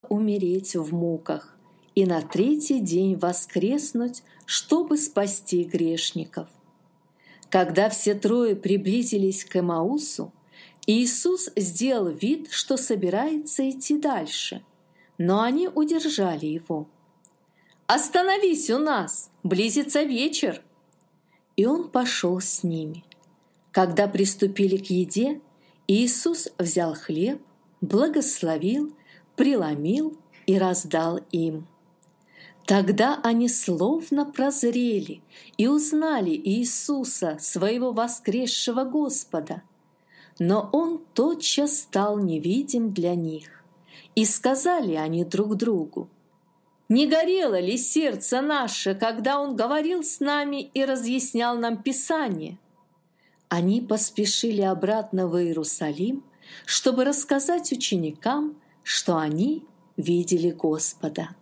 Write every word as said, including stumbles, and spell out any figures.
умереть в муках и на третий день воскреснуть, чтобы спасти грешников. Когда все трое приблизились к Эмаусу, Иисус сделал вид, что собирается идти дальше, но они удержали его. «Остановись у нас, близится вечер!» И он пошел с ними. Когда приступили к еде, Иисус взял хлеб, благословил, преломил и раздал им. Тогда они словно прозрели и узнали Иисуса, своего воскресшего Господа. Но Он тотчас стал невидим для них. И сказали они друг другу: «Не горело ли сердце наше, когда Он говорил с нами и разъяснял нам Писание?» Они поспешили обратно в Иерусалим, чтобы рассказать ученикам, что они видели Господа.